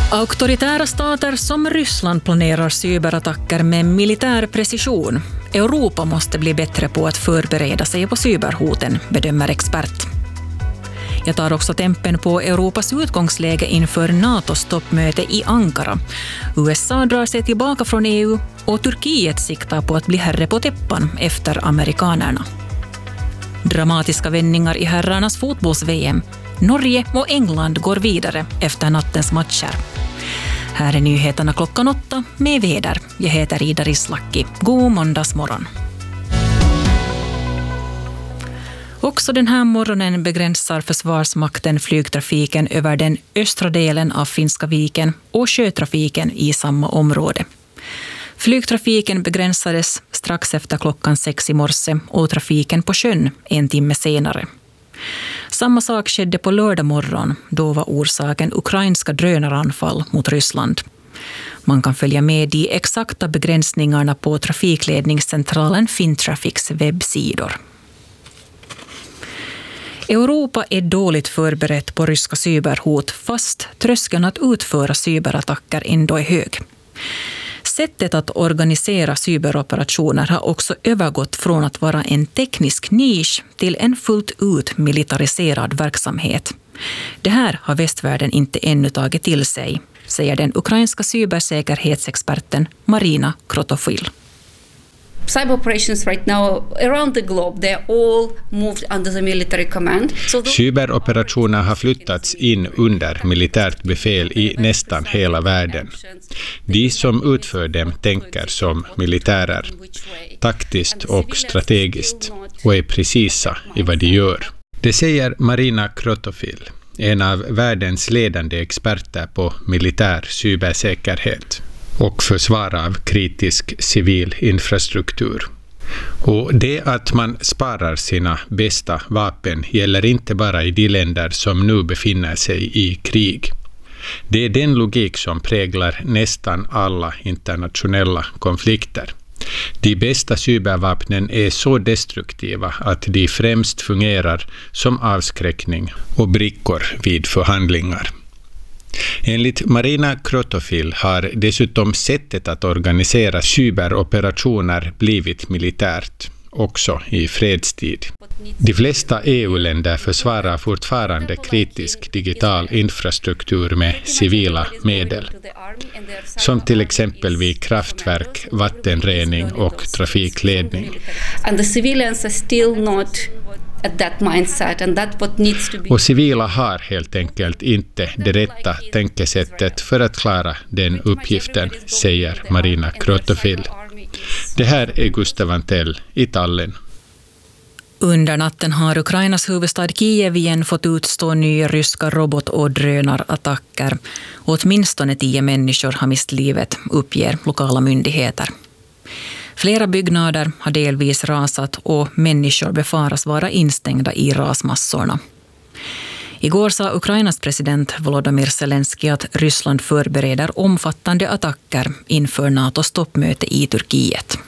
Auktoritära stater som Ryssland planerar cyberattacker med militär precision. Europa måste bli bättre på att förbereda sig på cyberhoten, bedömer expert. Jag tar också tempen på Europas utgångsläge inför NATOs toppmöte i Ankara. USA drar sig tillbaka från EU och Turkiet siktar på att bli herre på täppan efter amerikanerna. Dramatiska vändningar i herrarnas fotbolls-VM. Norge och England går vidare efter nattens matcher. Här är nyheterna 8:00 med väder. Jag heter Ida Rislaki. God måndagsmorgon. Också den här morgonen begränsar Försvarsmakten flygtrafiken över den östra delen av Finska viken och sjötrafiken i samma område. Flygtrafiken begränsades strax efter 6:00 i morse och trafiken på sjön 1 timme senare. Samma sak skedde på lördag morgon, då var orsaken ukrainska drönaranfall mot Ryssland. Man kan följa med de exakta begränsningarna på trafikledningscentralen Fintrafics webbsidor. Europa är dåligt förberett på ryska cyberhot, fast tröskeln att utföra cyberattacker ändå är hög. Sättet att organisera cyberoperationer har också övergått från att vara en teknisk nisch till en fullt ut militariserad verksamhet. Det här har västvärlden inte ännu tagit till sig, säger den ukrainska cybersäkerhetsexperten Marina Krotofil. Cyber operations right now around the globe, they're all moved under the military command. Cyberoperationer har flyttats in under militärt befäl i nästan hela världen. De som utför dem tänker som militärer, taktiskt och strategiskt, och är precisa i vad de gör. Det säger Marina Krotofil, en av världens ledande experter på militär cybersäkerhet och försvar av kritisk civil infrastruktur. Och det att man sparar sina bästa vapen gäller inte bara i de länder som nu befinner sig i krig. Det är den logik som präglar nästan alla internationella konflikter. De bästa cybervapnen är så destruktiva att de främst fungerar som avskräckning och brickor vid förhandlingar. Enligt Marina Krotofil har dessutom sättet att organisera cyberoperationer blivit militärt, också i fredstid. De flesta EU-länder försvarar fortfarande kritisk digital infrastruktur med civila medel, som till exempel vid kraftverk, vattenrening och trafikledning. Och civila har helt enkelt inte det rätta tänkesättet för att klara den uppgiften, säger Marina Krotofil. Det här är Gustav Antell i Tallinn. Under natten har Ukrainas huvudstad Kiev igen fått utstå nya ryska robot- och drönarattacker. Åtminstone 10 människor har mist livet, uppger lokala myndigheter. Flera byggnader har delvis rasat och människor befaras vara instängda i rasmassorna. Igår sa Ukrainas president Volodymyr Zelensky att Ryssland förbereder omfattande attacker inför NATOs toppmöte i Turkiet.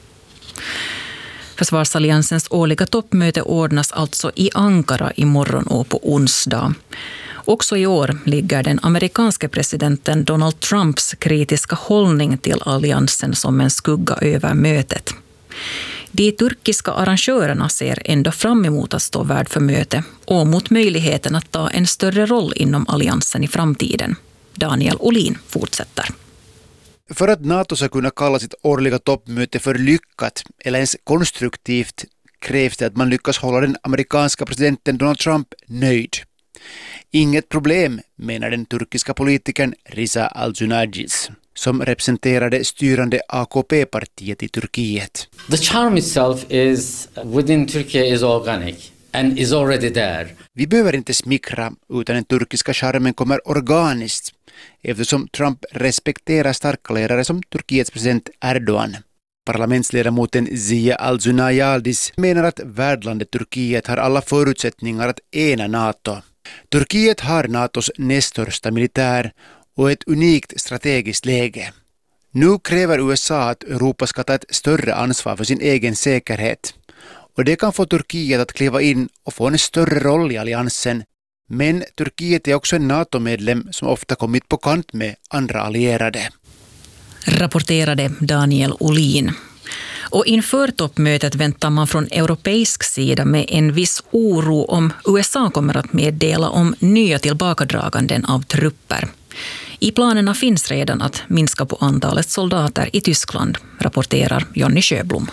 Försvarsalliansens årliga toppmöte ordnas alltså i Ankara imorgon och på onsdag. Också i år ligger den amerikanske presidenten Donald Trumps kritiska hållning till alliansen som en skugga över mötet. De turkiska arrangörerna ser ändå fram emot att stå värd för möte och mot möjligheten att ta en större roll inom alliansen i framtiden. Daniel Olin fortsätter. För att NATO ska kunna kalla sitt årliga toppmöte för lyckat eller ens konstruktivt krävs det att man lyckas hålla den amerikanska presidenten Donald Trump nöjd. Inget problem, menar den turkiska politikern Riza Al-Zunajis, som representerar det styrande AKP-partiet i Turkiet. The charm itself is within Turkey is organic and is already there. Vi behöver inte smickra, utan den turkiska charmen kommer organiskt, eftersom Trump respekterar starka ledare som Turkiets president Erdogan. Parlamentsledamoten Ziya Al-Zunayaldis menar att värdlandet Turkiet har alla förutsättningar att ena NATO. Turkiet har NATOs näst största militär och ett unikt strategiskt läge. Nu kräver USA att Europa ska ta ett större ansvar för sin egen säkerhet. Och det kan få Turkiet att kliva in och få en större roll i alliansen, Men Turkiet är också en NATO-medlem som ofta kommit på kant med andra allierade. Rapporterade Daniel Olin. Och inför toppmötet väntar man från europeisk sida med en viss oro om USA kommer att meddela om nya tillbakadraganden av trupper. I planerna finns redan att minska på antalet soldater i Tyskland, rapporterar Jonny Sjöblom.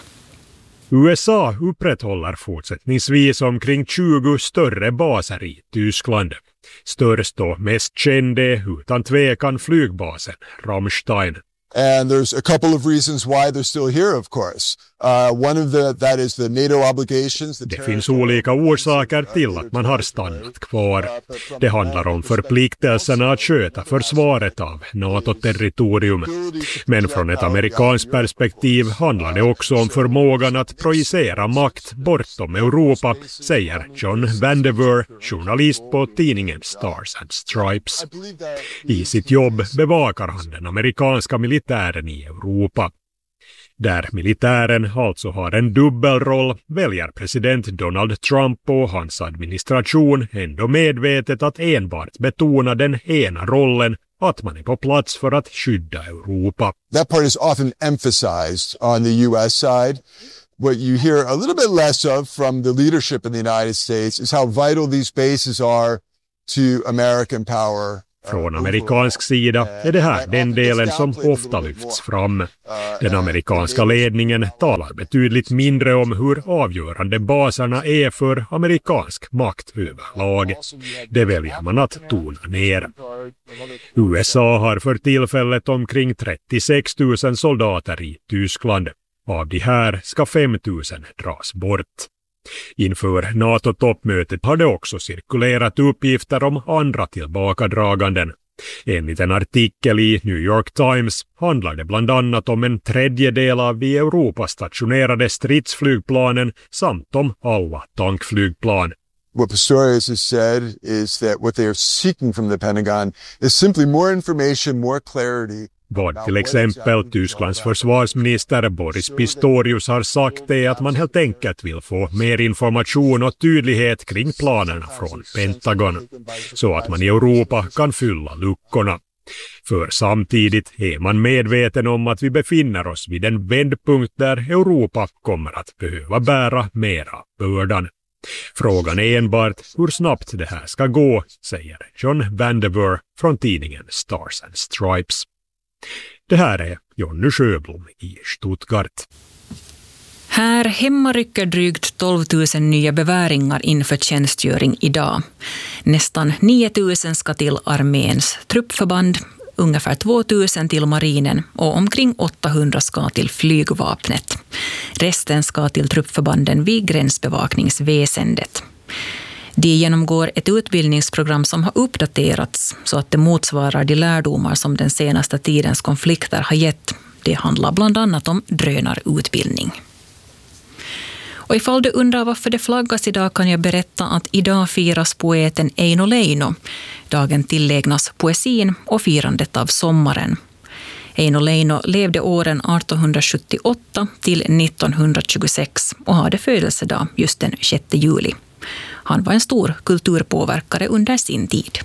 USA upprätthåller fortsättningsvis omkring 20 större baser i Tyskland. Störst och mest känd är utan tvekan flygbasen Ramstein. And there's a couple of reasons why they're still here, of course. One of that is the NATO obligations. Det finns olika orsaker till att man har stannat kvar. Det handlar om förpliktelserna att sköta försvaret av NATO-territorium. Men från ett amerikanskt perspektiv handlar det också om förmågan att projicera makt bortom Europa, säger John Vandever, journalist på tidningen Stars and Stripes. I sitt jobb bevakar han den amerikanska militären i Europa. Där militären alltså har en dubbelroll väljer president Donald Trump och hans administration ändå medvetet att enbart betona den ena rollen, att man är på plats för att skydda Europa. That part is often emphasized on the US side. What you hear a little bit less of from the leadership in the United States is how vital these bases are to American power. Från amerikansk sida är det här den delen som ofta lyfts fram. Den amerikanska ledningen talar betydligt mindre om hur avgörande baserna är för amerikansk makt överlag. Det väljer man att tona ner. USA har för tillfället omkring 36 000 soldater i Tyskland. Av de här ska 5 000 dras bort. Inför NATO-toppmötet har det också cirkulerat uppgifter om andra tillbakadraganden. Enligt en artikel i New York Times handlar det bland annat om en tredjedel av i Europa stationerade stridsflygplanen samt om alla tankflygplan. What Pistorius has said is that what they are seeking from the Pentagon is simply more information, more clarity. Vad till exempel Tysklands försvarsminister Boris Pistorius har sagt är att man helt enkelt vill få mer information och tydlighet kring planerna från Pentagon, så att man i Europa kan fylla luckorna. För samtidigt är man medveten om att vi befinner oss vid en vändpunkt där Europa kommer att behöva bära mera bördan. Frågan är enbart hur snabbt det här ska gå, säger John Vandever från tidningen Stars and Stripes. Det här är Jonny Sjöblom i Stuttgart. Här hemma rycker drygt 12 000 nya beväringar inför tjänstgöring idag. Nästan 9 000 ska till arméns truppförband, ungefär 2 000 till marinen och omkring 800 ska till flygvapnet. Resten ska till truppförbanden vid gränsbevakningsväsendet. De genomgår ett utbildningsprogram som har uppdaterats så att det motsvarar de lärdomar som den senaste tidens konflikter har gett. Det handlar bland annat om drönarutbildning. Och ifall du undrar varför det flaggas idag kan jag berätta att idag firas poeten Eino Leino. Dagen tillägnas poesin och firandet av sommaren. Eino Leino levde åren 1878 till 1926 och hade födelsedag just den 6 juli. Han var en stor kulturpåverkare under sin tid.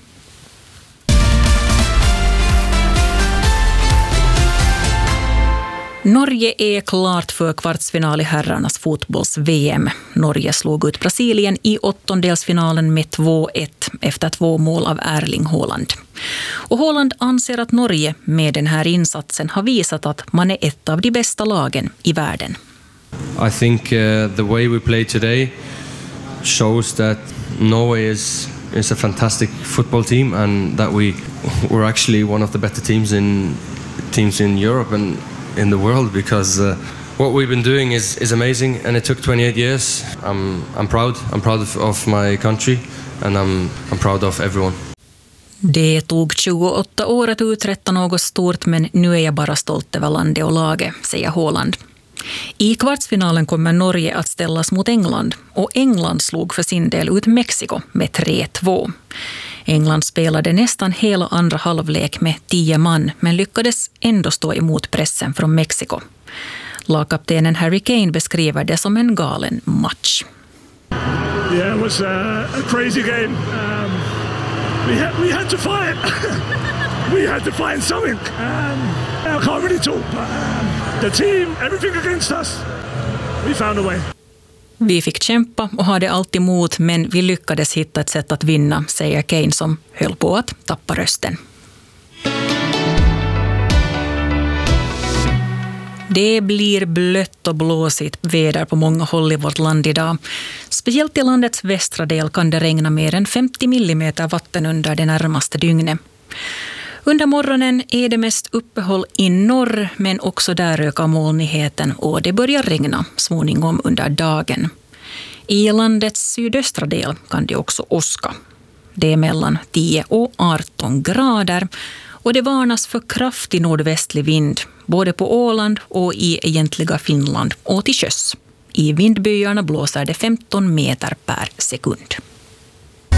Norge är klart för kvartsfinal i herrarnas fotbolls-VM. Norge slog ut Brasilien i åttondelsfinalen med 2-1 efter 2 mål av Erling Haaland. Och Haaland anser att Norge med den här insatsen har visat att man är ett av de bästa lagen i världen. I think the way we play today shows that Norway is a fantastic football team and that we're actually one of the better teams in Europe and in the world because what we've been doing is amazing and it took 28 years. I'm proud. I'm proud of my country and I'm proud of everyone. Det tog 28 år att uträtta något stort men nu är jag bara stolt över landet och laget, säger Haaland. I kvartsfinalen kommer Norge att ställas mot England och England slog för sin del ut Mexiko med 3-2. England spelade nästan hela andra halvlek med 10 man men lyckades ändå stå emot pressen från Mexiko. Lagkaptenen Harry Kane beskriver det som en galen match. Yeah, it was a crazy game. we had to fight. We had to find something. I can't really talk, but the team, everything against us, we found a way. Vi fick kämpa och hade allt emot, men vi lyckades hitta ett sätt att vinna, säger Kane som höll på att tappa rösten. Det blir blött och blåsigt väder på många håll i vårt land idag. Speciellt i landets västra del kan det regna mer än 50 millimeter vatten under det närmaste dygnet. Under morgonen är det mest uppehåll i norr, men också där ökar molnigheten och det börjar regna småningom under dagen. I landets sydöstra del kan det också åska. Det är mellan 10 och 18 grader och det varnas för kraftig nordvästlig vind både på Åland och i egentliga Finland och till sjöss. I vindbyarna blåser det 15 meter per sekund.